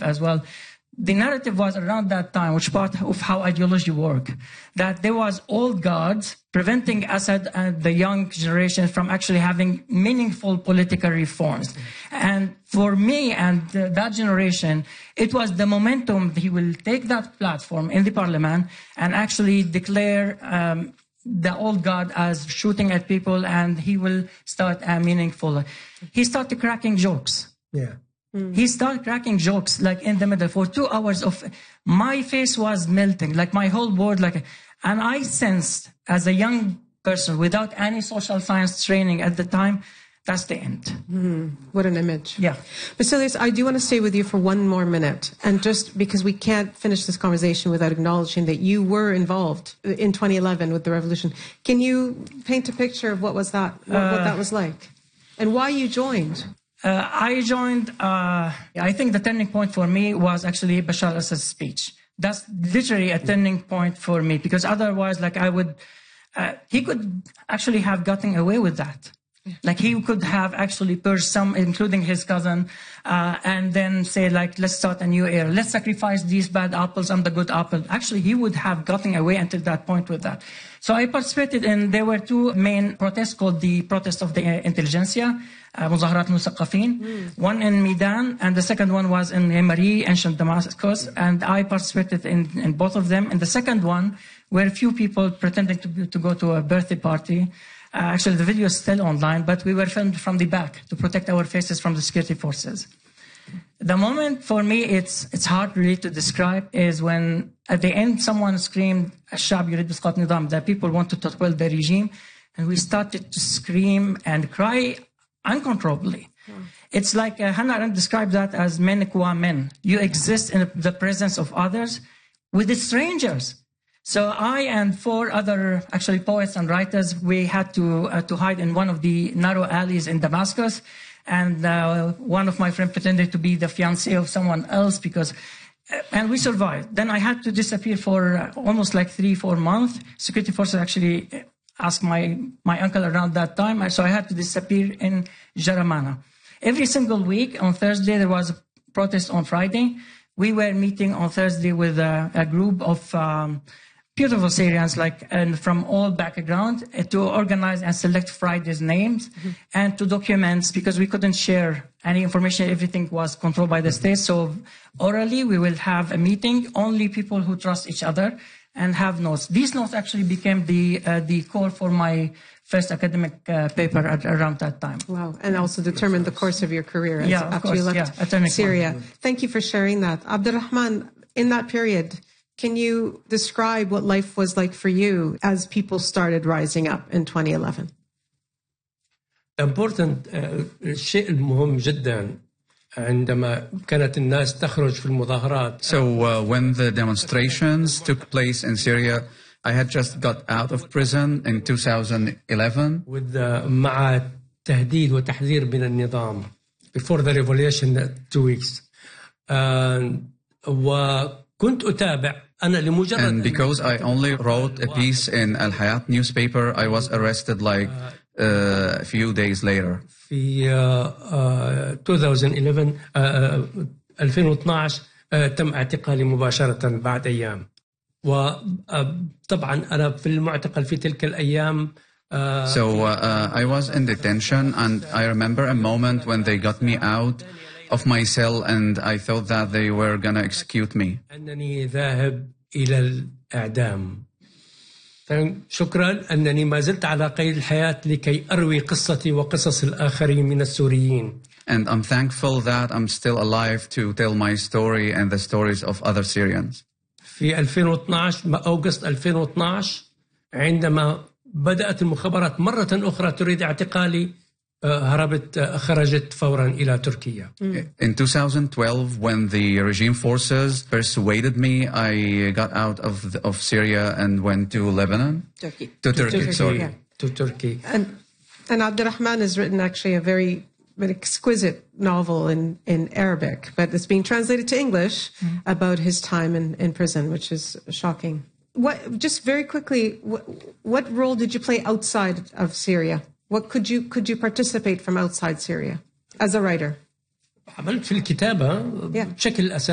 as well. The narrative was around that time, which part of how ideology work, that there was old guards preventing Assad and the young generation from actually having meaningful political reforms. And for me and that generation, it was the momentum. He will take that platform in the parliament and actually declare the old guard as shooting at people, and he will start meaningful. He started cracking jokes. Yeah. He started cracking jokes like in the middle for 2 hours of my face was melting, like my whole board, and I sensed as a young person without any social science training at the time, that's the end. What an image. Yeah. Basilios, I do want to stay with you for one more minute. And just because we can't finish this conversation without acknowledging that you were involved in 2011 with the revolution. Can you paint a picture of what that was like? And why you joined? I joined, I think the turning point for me was actually Bashar al-Assad's speech. That's literally a turning point for me, because otherwise, he could actually have gotten away with that. Like he could have actually purged some, including his cousin, and then say let's start a new era. Let's sacrifice these bad apples and the good apple. Actually, he would have gotten away until that point with that. So I participated in, there were two main protests called the Protest of the Intelligentsia, Muzaharat Musaqqafin, one in Medan, and the second one was in Mari, ancient Damascus, and I participated in both of them. And the second one were a few people pretending to go to a birthday party. Actually, the video is still online, but we were filmed from the back to protect our faces from the security forces. The moment for me, it's hard really to describe, is when at the end someone screamed, "Al-Sha'b yurid isqat nizam," that people want to topple the regime, and we started to scream and cry uncontrollably. It's like Hannah Arendt described that as men qua men. You exist in the presence of others with the strangers. So I and four other actually poets and writers, we had to hide in one of the narrow alleys in Damascus. And one of my friends pretended to be the fiancé of someone else and we survived. Then I had to disappear for almost 3-4 months. Security forces actually asked my uncle around that time. So I had to disappear in Jaramana. Every single week on Thursday, there was a protest on Friday. We were meeting on Thursday with a group of beautiful Syrians, and from all backgrounds, to organize and select Friday's names and to document, because we couldn't share any information. Everything was controlled by the state. So orally, we will have a meeting, only people who trust each other, and have notes. These notes actually became the core for my first academic paper around that time. Wow. And also determined the course of your career after you left Syria. Thank you for sharing that. Abdulrahman, in that period, can you describe what life was like for you as people started rising up in 2011? الشيء المهم جدا عندما كانت الناس تخرج في المظاهرات. So when the demonstrations took place in Syria, I had just got out of prison in 2011. مع تهديد وتحذير من النظام before the revolution 2 weeks. وكنت أتابع أنا لمجرد. And because I only wrote a piece in Al Hayat newspaper, I was arrested a few days later. في 2012 تم اعتقالي مباشرة بعد أيام. وطبعا أنا في المعتقل في تلك الأيام. So I was in detention, and I remember a moment when they got me out of my cell, and I thought that they were gonna execute me. أنني ذاهب إلى الإعدام. شكرا أنني ما زلت على قيد الحياة لكي أروي قصتي وقصص الآخرين من السوريين. And I'm thankful that I'm still alive to tell my story and the stories of other Syrians. في 2012 أغسطس 2012 عندما بدأت المخابرات مرة أخرى تريد اعتقالي خرجت فورا إلى تركيا. In 2012, when the regime forces persuaded me, I got out of Syria and went to Lebanon. To Turkey. And Abdulrahman has written actually a very exquisite novel in Arabic, but it's being translated to English about his time in prison, which is shocking. Just very quickly, what role did you play outside of Syria? What could you participate from outside Syria as a writer? عملت في الكتابة بشكل أساسي.